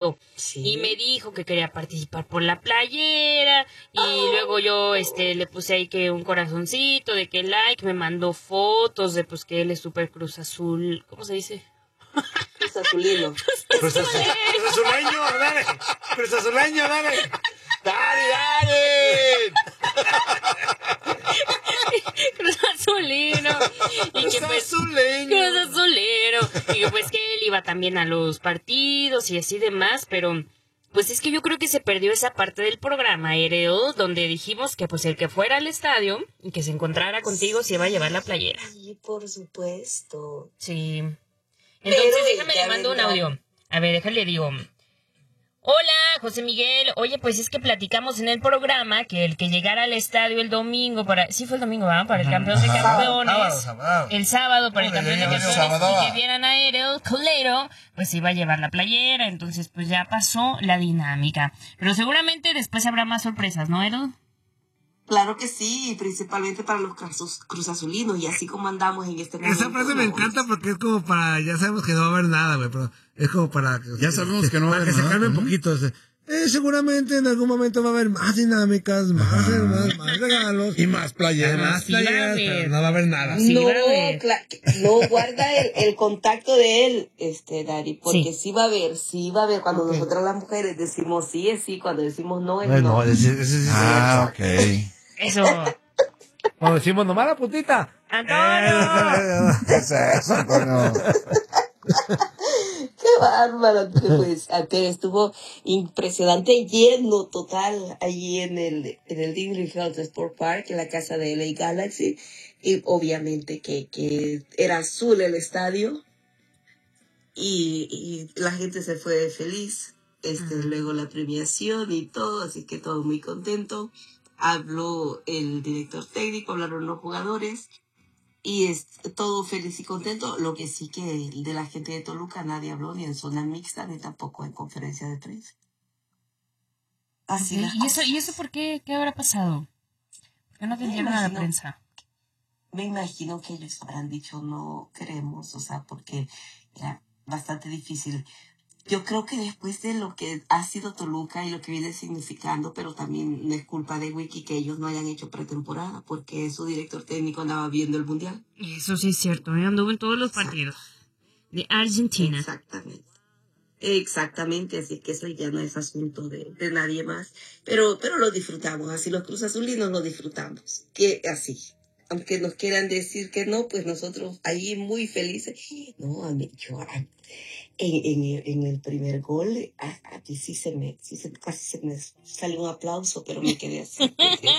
México. Sí. Y me dijo que quería participar por la playera. Y luego yo le puse ahí que un corazoncito, de que like, me mandó fotos de pues que él es súper Cruz Azul. ¿Cómo se dice? Cruz Azulino. Cruz Azuleño, dale. Cruz Azuleño, dale. Dale. Cruz Azulino. Y Cruz que pues, Azuleño. Cruz Azulero. Y que pues que él iba también a los partidos y así demás, pero pues es que yo creo que se perdió esa parte del programa, Ereo, donde dijimos que pues el que fuera al estadio y que se encontrara contigo se iba a llevar la playera. Sí, por supuesto. Sí. Entonces Pero déjame ya le mando un vendrá. audio. A ver, déjale digo. Hola, José Miguel. Oye, pues es que platicamos en el programa que el que llegara al estadio el domingo para... Sí fue el domingo, ¿verdad? Para el campeón de campeones. Sábado. El sábado para el campeón de campeones. sábado. Y que vieran a Erel Colero, pues iba a llevar la playera. Entonces, pues ya pasó la dinámica. Pero seguramente después habrá más sorpresas, ¿no, Erel? Claro que sí, principalmente para los Cruz Azulinos, y así como andamos en este momento. Esa frase me encanta porque es como para, ya sabemos que no va a haber nada, güey, pero es como para... Ya sabemos que no va a para haber que se nada. calme un poquito. Seguramente en algún momento va a haber más dinámicas, más regalos. Y más playeras. Más Sí, va a playeras, haber. pero no va a haber nada. Sí, No, va a haber. no guarda el contacto de él, Dari, porque sí va a haber, cuando Ok. nosotras las mujeres decimos sí es sí, cuando decimos no es Bueno, no. ese sí Ah, ok. Eso. cuando decimos nomás la putita. ¡Antonio! ¿Qué es eso, Antonio? Qué bárbaro, pues, pero estuvo impresionante, lleno total allí en el Dingley Field Sport Park, en la casa de LA Galaxy, y obviamente que era azul el estadio, y la gente se fue feliz, luego la premiación y todo, así que todo muy contento. Habló el director técnico, hablaron los jugadores, y es todo feliz y contento. Lo que sí que de la gente de Toluca nadie habló, ni en zona mixta, ni tampoco en conferencia de prensa. Así las cosas. ¿Y eso por qué? ¿Qué habrá pasado? ¿Por qué no atendieron a la imagino- prensa? Me imagino que ellos habrán dicho no queremos, o sea, porque era bastante difícil. Yo creo que después de lo que ha sido Toluca y lo que viene significando, pero también no es culpa de Wiki que ellos no hayan hecho pretemporada, porque su director técnico andaba viendo el Mundial. Eso sí es cierto, anduvo en todos los partidos de Argentina. Exactamente, así que eso ya no es asunto de nadie más, pero lo disfrutamos, así los Cruz Azulinos lo disfrutamos, que así, aunque nos quieran decir que no, pues nosotros ahí muy felices. No, en el primer gol, a ti casi se me salió un aplauso, pero me quedé así.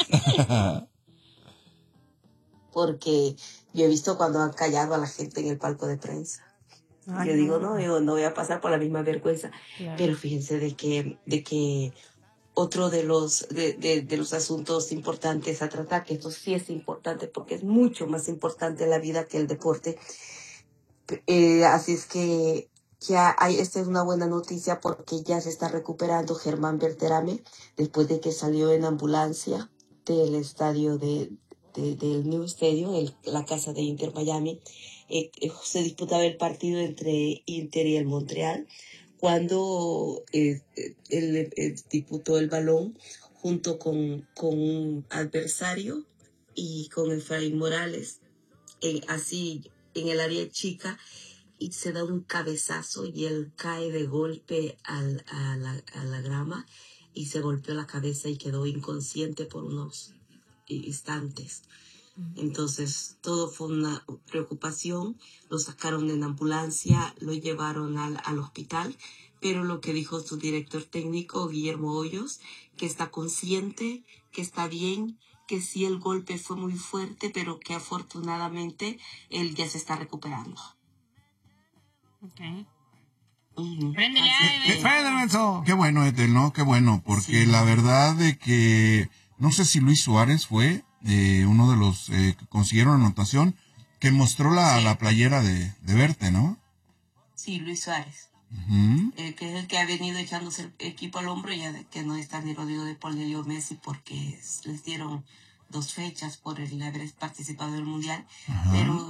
Porque yo he visto cuando han callado a la gente en el palco de prensa. Yo digo, yo no voy a pasar por la misma vergüenza. Claro. Pero fíjense de que otro de los asuntos importantes a tratar, que esto sí es importante porque es mucho más importante la vida que el deporte. Así es que esta es una buena noticia porque ya se está recuperando Germán Berterame después de que salió en ambulancia del estadio del New Stadium, la casa de Inter Miami. Se disputaba el partido entre Inter y el Montreal cuando él disputó el balón junto con un adversario y con Efraín Morales, así en el área chica, y se da un cabezazo y él cae de golpe a la grama y se golpeó la cabeza y quedó inconsciente por unos instantes. Entonces todo fue una preocupación, lo sacaron en ambulancia, lo llevaron al hospital, pero lo que dijo su director técnico, Guillermo Hoyos, que está consciente, que está bien, que sí el golpe fue muy fuerte, pero que afortunadamente él ya se está recuperando. Okay. Préndele a Eso. Qué bueno, Ethel, ¿no? Qué bueno, porque la verdad de que, no sé si Luis Suárez fue uno de los que consiguieron anotación, que mostró la playera de Verte, ¿no? Sí, Luis Suárez. Uh-huh. Que es el que ha venido echándose el equipo al hombro, ya de que no está ni Rodrigo de Paul ni Leo Messi porque les dieron 2 fechas por el haber participado en el Mundial. Ajá. Pero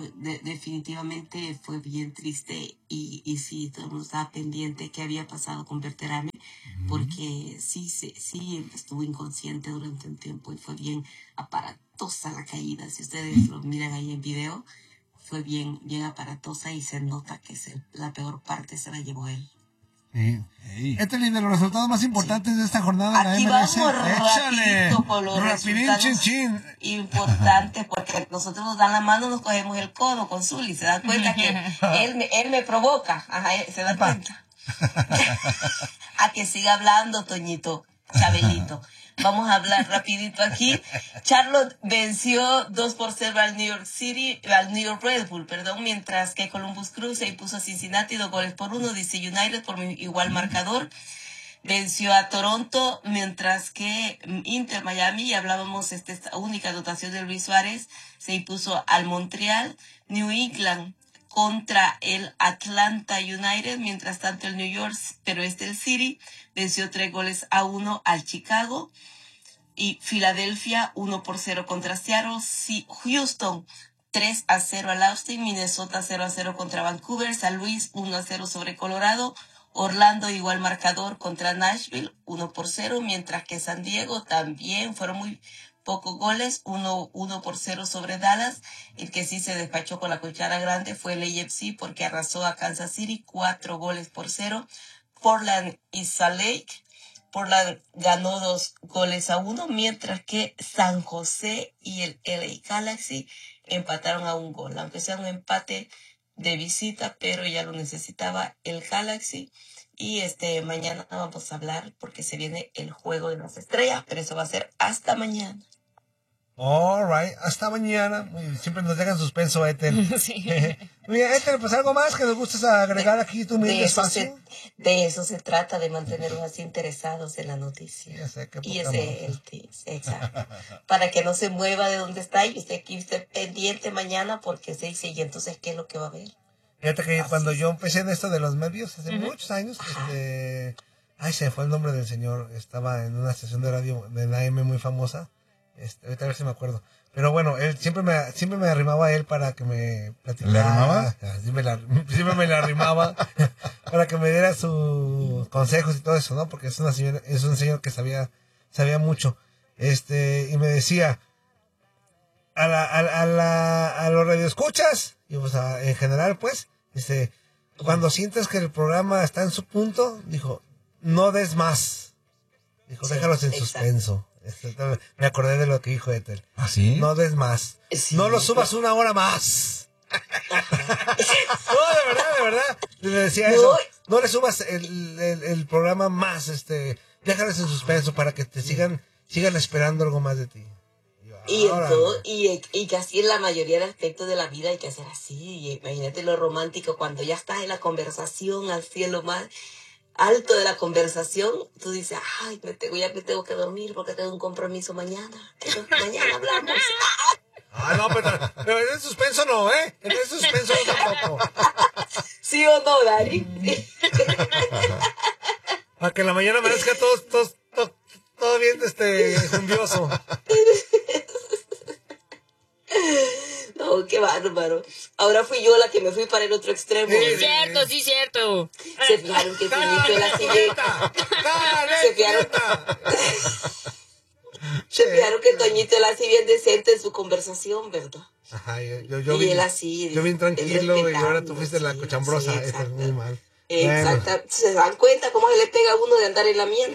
definitivamente fue bien triste y sí, todo el mundo estaba pendiente qué había pasado con Berterame, porque sí estuvo inconsciente durante un tiempo y fue bien aparatosa la caída. Si ustedes lo miran ahí en video, fue bien aparatosa y se nota que la peor parte se la llevó él. Sí. Ey. Este de los resultados más importantes de esta jornada Aquí de la MLS. vamos rapidito con los Rapidín, resultados chin, chin. importantes, porque nosotros nos dan la mano, nos cogemos el codo con Zully. Se dan cuenta que él me provoca. Ajá, se da cuenta. A que siga hablando, Toñito, Chabelito. Vamos a hablar rapidito aquí. Charlotte venció 2-0 al New York Red Bull, mientras que Columbus Crew se impuso a Cincinnati 2-1. DC United por igual marcador venció a Toronto, mientras que Inter Miami, y hablábamos esta única anotación de Luis Suárez, se impuso al Montreal. New England contra el Atlanta United, mientras tanto el New York, pero el City, venció 3-1 al Chicago, y Filadelfia 1-0 contra Seattle. Houston 3-0 al Austin, Minnesota 0-0 contra Vancouver, San Luis 1-0 sobre Colorado, Orlando igual marcador contra Nashville 1-0, mientras que San Diego también fueron muy pocos goles, 1-0 sobre Dallas. El que sí se despachó con la cuchara grande fue el AFC, porque arrasó a Kansas City 4-0. Portland y Salt Lake. Portland ganó 2-1, mientras que San José y el LA Galaxy empataron a 1 gol, aunque sea un empate de visita, pero ya lo necesitaba el Galaxy. Y mañana vamos a hablar porque se viene el juego de las estrellas, pero eso va a ser hasta mañana. All right, hasta mañana. Siempre nos dejan suspenso, Ethel. Sí. Mira, Ethel, pues algo más que nos gustes agregar aquí tu humilde espacio. De eso se trata, de mantenernos así interesados en la noticia. Ya sé, qué Y poca ese es el tips, exacto. Para que no se mueva de donde está y usted aquí esté pendiente mañana, porque se dice, y entonces, ¿qué es lo que va a ver? Fíjate que cuando yo empecé en esto de los medios, hace muchos años, ay, se me fue el nombre del señor, estaba en una estación de radio de la AM muy famosa, ahorita a ver si me acuerdo, pero bueno, él siempre me arrimaba a él para que me platicara. ¿Le arrimaba? Siempre me la arrimaba para que me diera sus consejos y todo eso, ¿no? Porque es un señor que sabía mucho, y me decía, a los radioescuchas, y pues en general, pues, cuando sientas que el programa está en su punto, dijo, no des más. Dijo, sí, déjalos en suspenso. Me acordé de lo que dijo Ethel. ¿Ah, sí? No des más. Sí, no lo subas 1 hora más. No, de verdad. Le decía eso. No le subas el programa más, déjalos en suspenso para que te sigan esperando algo más de ti. Y que así en la mayoría de aspectos de la vida hay que hacer así. Y imagínate lo romántico, cuando ya estás en la conversación, al cielo más alto de la conversación, tú dices, ay, ya me tengo que dormir porque tengo un compromiso mañana. Pero mañana hablamos. No, pero en el suspenso no, ¿eh? En el suspenso no tampoco. ¿Sí o no, Dari? Para que en la mañana amanezca todo bien, jumbioso. No, qué bárbaro. Ahora fui yo la que me fui para el otro extremo. Sí, cierto, sí, cierto. Se fijaron que Toñito era así de... Se fijaron que Toñito era así bien decente en su conversación, ¿verdad? Ajá, y él así... Yo bien tranquilo y ahora tú fuiste la cochambrosa. Sí, eso es muy mal. Exacto. Bueno. ¿Se dan cuenta cómo se le pega a uno de andar en la miel?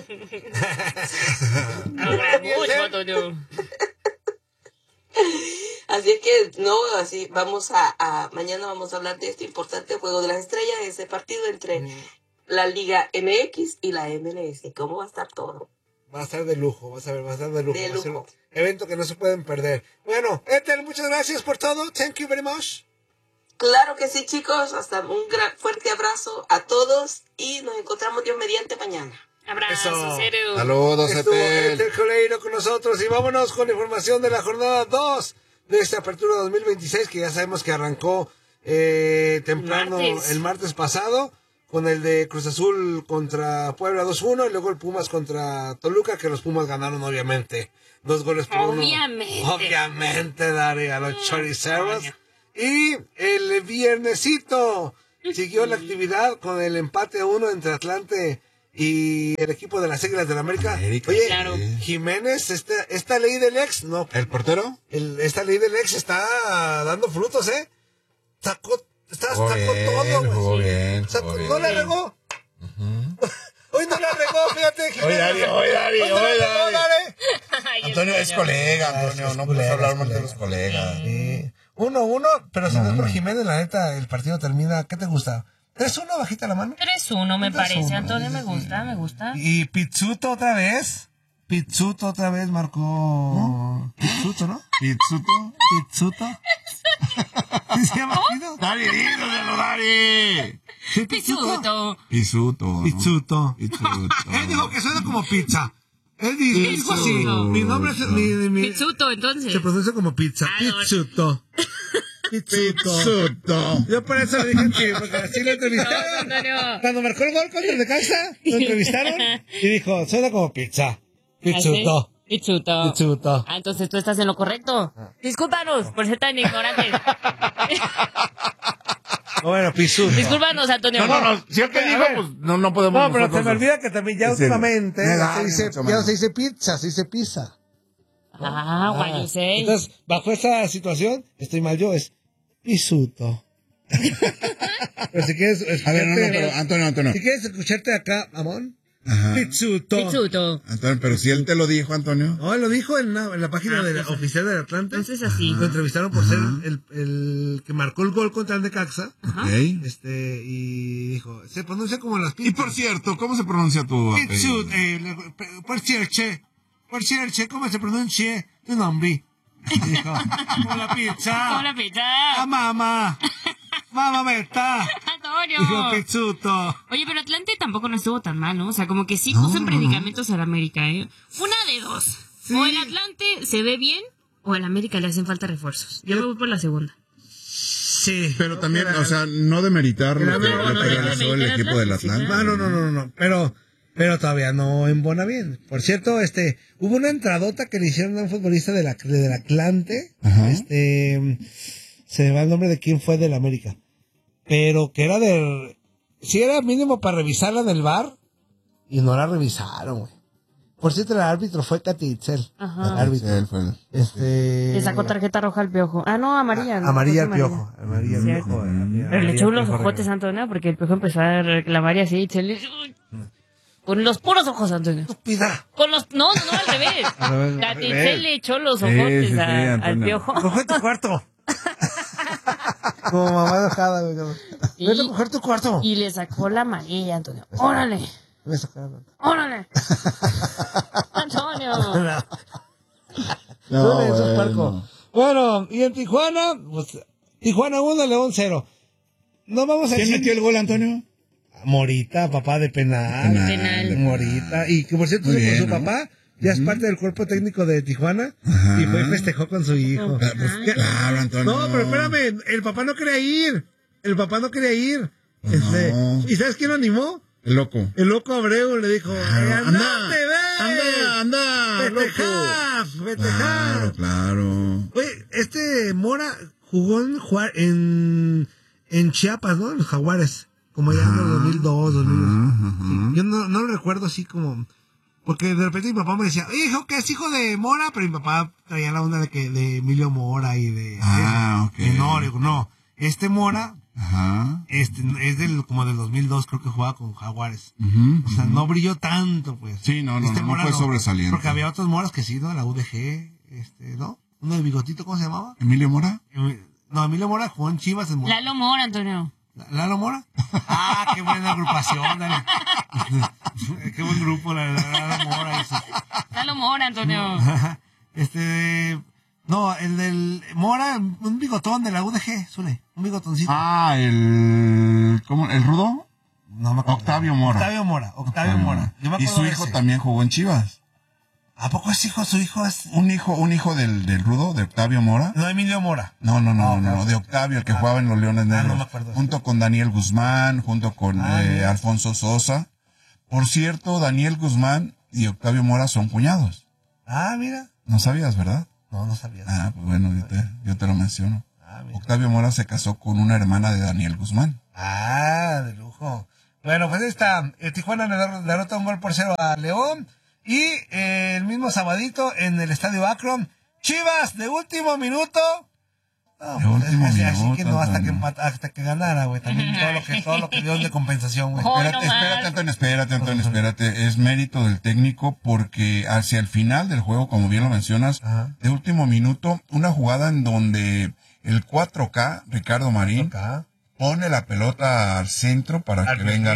Así es que, mañana vamos a hablar de este importante juego de las estrellas, ese partido entre la Liga MX y la MLS. ¿Cómo va a estar todo? Va a estar de lujo, va a estar de lujo. Va a ser un evento que no se pueden perder. Bueno, Ethel, muchas gracias por todo. Thank you very much. Claro que sí, chicos. Hasta un fuerte abrazo a todos y nos encontramos Dios mediante mañana. Abrazos, Ceru. Saludos, Ethel Coleiro con nosotros y vámonos con información de la jornada 2 de esta apertura 2026 que ya sabemos que arrancó temprano el martes pasado con el de Cruz Azul contra Puebla 2-1 y luego el Pumas contra Toluca, que los Pumas ganaron obviamente 2-1. Obviamente, Dari, a los choriceros. Y el viernesito siguió la actividad con el empate a 1 entre Atlante y el equipo de las Águilas del América. Oye, claro. Jiménez, esta ley del ex, no. ¿El portero? Esta ley del ex está dando frutos, ¿eh? Sacó todo, güey. Jugó bien. No la regó. Hoy no la regó, fíjate. Jiménez. Oye, Dari. Ay, Antonio es colega, Antonio. No puedes hablar mal de los colegas. 1-1, pero si no es por Jiménez, la neta, el partido termina, ¿qué te gusta? 3-1, bajita la mano. 3-1 me 3-1, parece, Antonio, me gusta. Y Pizzuto otra vez marcó. Pizzuto, ¿no? Pizzuto. ¿Sí se llama? Dari, dínoselo, Dari. Pisuto. Pisuto. Él dijo que suena como pizza. Él dijo así. Mi nombre es... Pizzuto, entonces. Se pronuncia como pizza. Pizzuto. Yo por eso le dije que, porque así lo entrevistaron. No. Cuando marcó el gol contra el de casa, lo entrevistaron y dijo, suena como pizza. Pizzuto. Pizzuto. Ah, entonces tú estás en lo correcto. Discúlpanos por ser tan ignorantes. Bueno, Pizzuto. Discúlpanos, Antonio. No. Si él te dijo, pues no podemos. No, pero se me nosotros- olvida que también ya Es decir, últimamente ya mucho no se dice pizza, se dice pizza. What you say. Entonces, bajo esa situación, estoy mal yo, es Pizzuto. Pero si quieres A ver, escucharte, pero Antonio. si quieres escucharte acá, Amón, Ajá. Pizzuto. Antonio, pero si él te lo dijo, Antonio. No, él lo dijo en la página oficial del Atlante. Entonces así. Lo entrevistaron por ser el que marcó el gol contra el Necaxa. Ok. Y dijo, se pronuncia como las pizzas. Y por cierto, ¿cómo se pronuncia tu apellido? Pizzuto, por cierto, ¿cómo se pronuncia tu nombre? Dijo, como la pizza. Hola, pizza. Ah, mamá está. Antonio. Dijo Pizzuto. Oye, pero Atlante tampoco no estuvo tan mal, ¿no? O sea, como que sí puso en predicamentos al América, ¿eh? Una de dos. Sí. O el Atlante se ve bien, o al América le hacen falta refuerzos. Yo me voy por la segunda. Sí. Pero también, o sea, no demeritar lo que realizó el equipo del Atlante. No. Pero todavía no embona bien. Por cierto, hubo una entradota que le hicieron a un futbolista del Atlante. Ajá. Se me va el nombre de quién fue del América. Pero que era si era mínimo para revisarla en el VAR, y no la revisaron, güey. Por cierto, el árbitro fue Katy Itzel. Ajá. El árbitro. Él fue Le sacó tarjeta roja al Piojo. Ah, no, amarilla. ¿no? Amarilla al Amarilla. Piojo. Amarilla al Piojo. Pero le echó unos ojotes, Antonio, porque el Piojo empezó a reclamar y así. Con los puros ojos, Antonio. Estúpida. Con los... No, al revés. revés. Katy Itzel le echó los ojotes sí, al Antonio. Piojo. Coge tu cuarto. Como mamá enojada, güey. Vete a coger tu cuarto. Y le sacó la amarilla, Antonio. ¡Órale! ¡Órale! ¡Antonio! Bueno, y en Tijuana, pues, Tijuana 1, León 0. No vamos a ¿Quién decir... metió el gol, Antonio? Morita, papá de penal. Penal. Morita. Y que por cierto, Muy bien, su ¿no? papá ya es parte del cuerpo técnico de Tijuana. Ajá. Y fue y festejó con su hijo. Claro, Antonio. No, pero espérame, el papá no quería ir. No. ¿Y sabes quién lo animó? El loco. El loco Abreu le dijo, Anda, festejar. Claro. Oye, Mora jugó en Chiapas, ¿no? En los Jaguares, como ya en el 2002, 2002. Sí, yo no lo recuerdo así como... Porque de repente mi papá me decía, hijo, que es hijo de Mora, pero mi papá traía la onda de Emilio Mora y de... Ok. No, digo, no. Mora... Ajá. es como del 2002, creo que jugaba con Jaguares. O sea, no brilló tanto, pues. Sí, no Mora fue sobresaliente. Porque había otros Moras que sí, ¿no? La UDG, ¿no? Uno de bigotito, ¿cómo se llamaba? ¿Emilio Mora? No, Emilio Mora jugó en Chivas. Lalo Mora, Antonio. ¿Lalo Mora? Ah, qué buena agrupación, dale. Qué buen grupo, Lalo Mora. Lalo Mora, Antonio. No, el del Mora, un bigotón de la UDG, Zule, un bigotoncito. ¿Cómo? ¿El rudo? No me acuerdo. Octavio Mora. Octavio Mora. Yo me Y acuerdo su de hijo ese. también jugó en Chivas. ¿A poco es hijo? ¿Su hijo es? Un hijo del rudo, de Octavio Mora. No, Emilio Mora. No, de Octavio, el que jugaba en los Leones Negros. No me acuerdo. Junto con Daniel Guzmán, junto con mira. Alfonso Sosa. Por cierto, Daniel Guzmán y Octavio Mora son cuñados. Ah, mira. ¿No sabías, verdad? No sabía. Ah, pues bueno, yo te lo menciono. Mira. Octavio Mora se casó con una hermana de Daniel Guzmán. Ah, de lujo. Bueno, pues ahí está. Tijuana derrota 1-0 a León. Y el mismo sabadito en el Estadio Akron, Chivas de último minuto. No, de último minuto. Así que no, hasta que ganara, güey. También todo lo que dio de compensación, güey. Espérate, Antonio, espérate. Es mérito del técnico porque hacia el final del juego, como bien lo mencionas, de último minuto, una jugada en donde el 4K, Ricardo Marín, pone la pelota al centro para que venga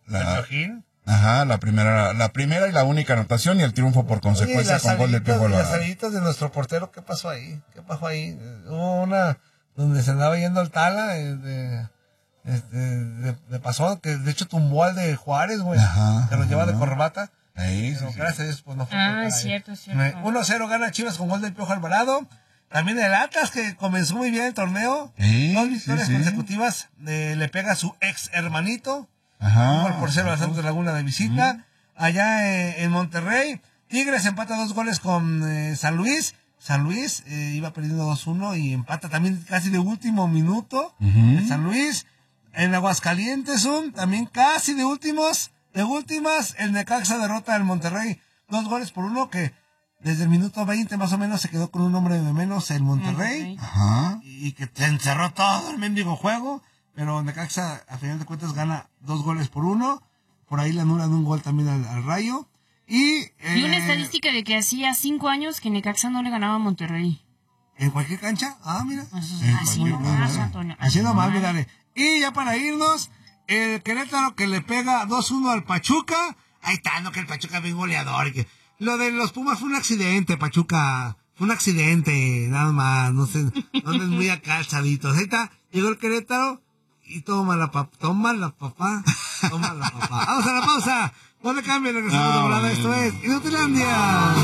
la primera y la única anotación y el triunfo por consecuencia con gol de Piojo Alvarado. Las saliditas de nuestro portero, ¿qué pasó ahí? Hubo una donde se andaba yendo al Tala de pasón, que de hecho tumbó al de Juárez, güey, que lo lleva de corbata. Pero gracias a Dios, pues no fue. Es cierto. 1-0 gana Chivas con gol del Piojo Alvarado. También el Atlas, que comenzó muy bien el torneo. 2 victorias consecutivas. Le pega a su ex hermanito. 1-0 a Santos Laguna de visita. Allá en Monterrey, Tigres empata 2 goles con San Luis. San Luis iba perdiendo 2-1 y empata también casi de último minuto. San Luis. En Aguascalientes, también casi de últimas, el Necaxa derrota al Monterrey 2-1, que desde el minuto 20 más o menos se quedó con un hombre de menos el Monterrey. Y que se encerró todo el mendigo juego. Pero Necaxa, a final de cuentas, gana 2-1. Por ahí le anulan un gol también al Rayo. Y una estadística de que hacía 5 años que Necaxa no le ganaba a Monterrey. ¿En cualquier cancha? Mira. Así nomás, mírale. Y ya para irnos, el Querétaro que le pega 2-1 al Pachuca. Ahí está, no, que el Pachuca es bien goleador. Lo de los Pumas fue un accidente, Pachuca. Fue un accidente, nada más. No sé, no es muy acá alzaditos. Ahí está, llegó el Querétaro. Y toma la papá. Vamos a la pausa. No le cambien, regresamos de volada. Esto es Inutilandia.